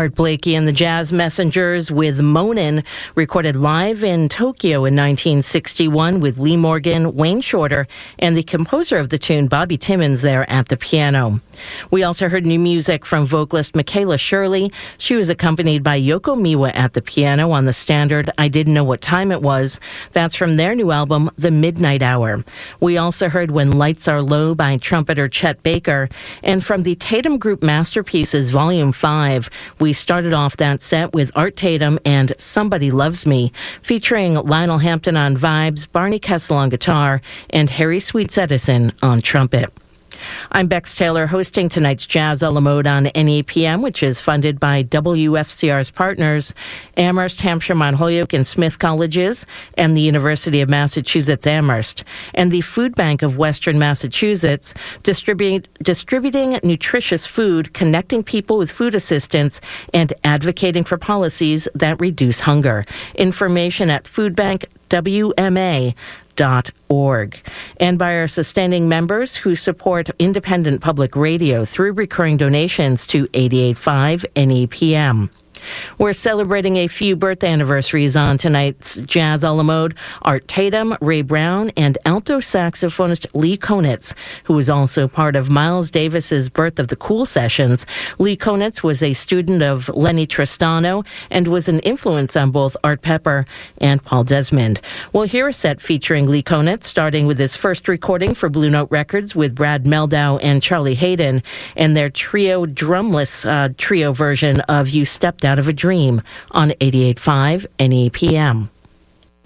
Art Blakey and the Jazz Messengers with Monin, recorded live in Tokyo in 1961 with Lee Morgan, Wayne Shorter, and the composer of the tune, Bobby Timmons, there at the piano. We also heard new music from vocalist Michaela Shirley. She was accompanied by Yoko Miwa at the piano on the standard I Didn't Know What Time It Was. That's from their new album, The Midnight Hour. We also heard When Lights Are Low by trumpeter Chet Baker. And from the Tatum Group Masterpieces Volume 5, we started off that set with Art Tatum and Somebody Loves Me, featuring Lionel Hampton on vibes, Barney Kessel on guitar, and Harry Sweets Edison on trumpet. I'm Bex Taylor, hosting tonight's Jazz a la Mode on NEPM, which is funded by WFCR's partners, Amherst, Hampshire, Mount Holyoke, and Smith Colleges, and the University of Massachusetts Amherst, and the Food Bank of Western Massachusetts, distributing nutritious food, connecting people with food assistance, and advocating for policies that reduce hunger. Information at foodbankwma.org. And by our sustaining members who support independent public radio through recurring donations to 88.5 NEPM. We're celebrating a few birthday anniversaries on tonight's Jazz a la Mode. Art Tatum, Ray Brown, and alto saxophonist Lee Konitz, who was also part of Miles Davis's Birth of the Cool sessions. Lee Konitz was a student of Lenny Tristano and was an influence on both Art Pepper and Paul Desmond. We'll hear a set featuring Lee Konitz, starting with his first recording for Blue Note Records with Brad Meldau and Charlie Hayden, and their trio drumless trio version of You Stepped Out of a Dream on 88.5 NEPM.